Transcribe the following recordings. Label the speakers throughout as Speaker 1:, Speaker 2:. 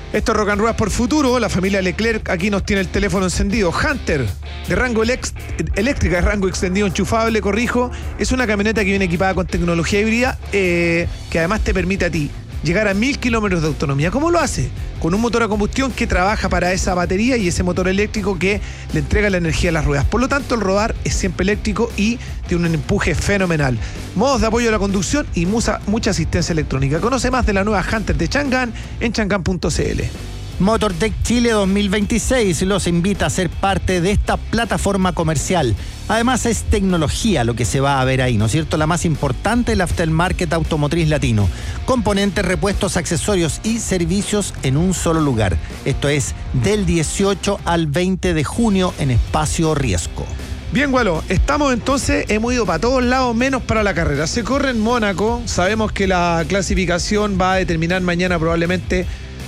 Speaker 1: Esto es Rock and Ruedas por Futuro. La familia Leclerc aquí nos tiene el teléfono encendido. Hunter, de rango eléctrica, de rango extendido enchufable, corrijo. Es una camioneta que viene equipada con tecnología híbrida que además te permite a ti llegar a 1000 kilómetros de autonomía. ¿Cómo lo hace? Con un motor a combustión que trabaja para esa batería y ese motor eléctrico que le entrega la energía a las ruedas. Por lo tanto, el rodar es siempre eléctrico y tiene un empuje fenomenal. Modos de apoyo a la conducción y mucha asistencia electrónica. Conoce más de la nueva Hunter de Changan en changan.cl.
Speaker 2: MotorTech Chile 2026 los invita a ser parte de esta plataforma comercial. Además es tecnología lo que se va a ver ahí, ¿no es cierto? La más importante, el aftermarket automotriz latino. Componentes, repuestos, accesorios y servicios en un solo lugar. Esto es del 18 al 20 de junio en Espacio Riesgo.
Speaker 1: Bien, Gualo, estamos entonces, hemos ido para todos lados menos para la carrera. Se corre en Mónaco, sabemos que la clasificación va a determinar mañana probablemente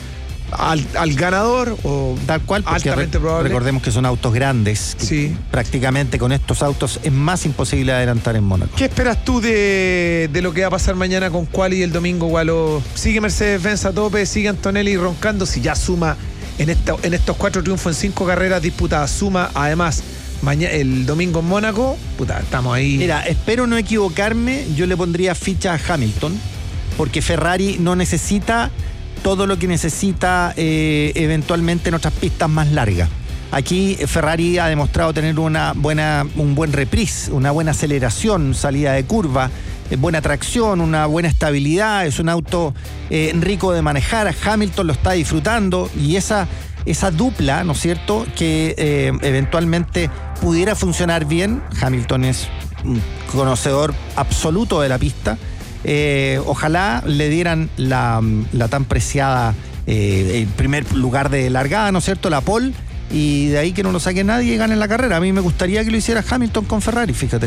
Speaker 1: al ganador o
Speaker 2: tal cual, porque
Speaker 1: altamente probable.
Speaker 2: Recordemos que son autos grandes.
Speaker 1: Sí.
Speaker 2: Prácticamente con estos autos es más imposible adelantar en Mónaco.
Speaker 1: ¿Qué esperas tú de lo que va a pasar mañana con Quali el domingo, Gualo? ¿Sigue Mercedes-Benz a tope? ¿Sigue Antonelli roncando? Si ya suma en estos 4 triunfos en 5 carreras disputadas, suma además el domingo en Mónaco, puta, estamos ahí.
Speaker 2: Mira, espero no equivocarme, yo le pondría ficha a Hamilton, porque Ferrari no necesita todo lo que necesita eventualmente en otras pistas más largas. Aquí Ferrari ha demostrado tener un buen reprise, una buena aceleración, salida de curva, buena tracción, una buena estabilidad. Es un auto rico de manejar. Hamilton lo está disfrutando y esa dupla, ¿no es cierto?, que eventualmente pudiera funcionar bien. Hamilton es un conocedor absoluto de la pista. Ojalá le dieran la tan preciada el primer lugar de largada, ¿no es cierto?, la pole, y de ahí que no lo saque nadie y gane la carrera. A mí me gustaría que lo hiciera Hamilton con Ferrari, fíjate.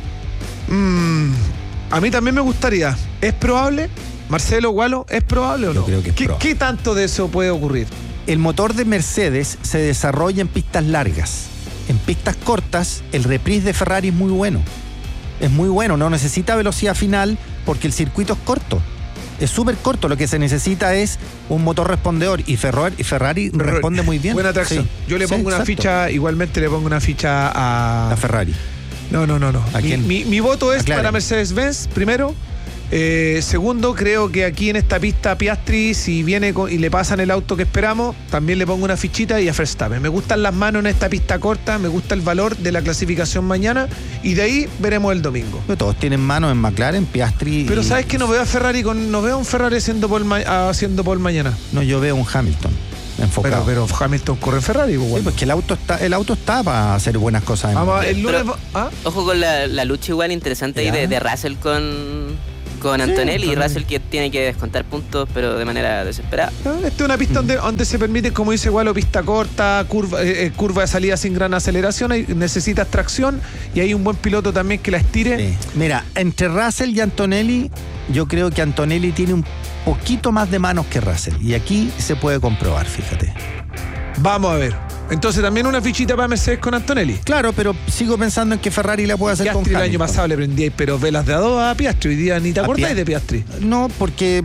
Speaker 1: A mí también me gustaría. ¿Es probable? Marcelo, Gualo, ¿es probable o no?
Speaker 2: Yo creo que es probable.
Speaker 1: ¿Qué tanto de eso puede ocurrir?
Speaker 2: El motor de Mercedes se desarrolla en pistas largas. En pistas cortas, el reprise de Ferrari es muy bueno. Es muy bueno, no necesita velocidad final porque el circuito es corto. Es súper corto, lo que se necesita es un motor respondedor y Ferrari responde muy bien.
Speaker 1: Buena tracción. Sí. Yo le pongo una ficha, igualmente le pongo una ficha a
Speaker 2: Ferrari.
Speaker 1: No.
Speaker 2: ¿A quién?
Speaker 1: Mi voto es para Mercedes-Benz, primero. Segundo, creo que aquí en esta pista Piastri, si viene y le pasan el auto que esperamos, también le pongo una fichita, y a Verstappen. Me gustan las manos en esta pista corta, me gusta el valor de la clasificación mañana, y de ahí veremos el domingo.
Speaker 2: Pero todos tienen manos en McLaren, Piastri.
Speaker 1: Pero sabes que no veo a un Ferrari haciendo pole mañana.
Speaker 2: No, yo veo un Hamilton enfocado.
Speaker 1: Pero Hamilton corre en Ferrari, igual.
Speaker 2: Sí, pues que el auto está para hacer buenas cosas.
Speaker 1: El lunes.
Speaker 3: Ojo con la lucha igual interesante ahí de Russell con Antonelli, y Russell que tiene que descontar puntos, pero de manera desesperada.
Speaker 1: Esta es una pista donde se permite, como dice Gualo, pista corta, curva de salida sin gran aceleración, necesitas tracción y hay un buen piloto también que la estire.
Speaker 2: Sí. Mira, entre Russell y Antonelli, yo creo que Antonelli tiene un poquito más de manos que Russell, y aquí se puede comprobar, fíjate.
Speaker 1: Vamos a ver. Entonces también una fichita para Mercedes con Antonelli.
Speaker 2: Claro, pero sigo pensando en que Ferrari la puede hacer
Speaker 1: Piastri
Speaker 2: con Hamilton.
Speaker 1: El año pasado le prendíais pero velas de a Piastri. Hoy día ni te acordáis de Piastri.
Speaker 2: No, porque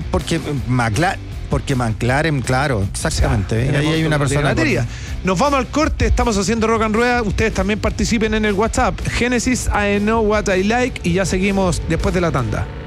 Speaker 2: McLaren, claro, exactamente. O sea, ahí hay una persona.
Speaker 1: Nos vamos al corte, estamos haciendo Rock and Rueda. Ustedes también participen en el WhatsApp. Genesis, I know what I like. Y ya seguimos después de la tanda.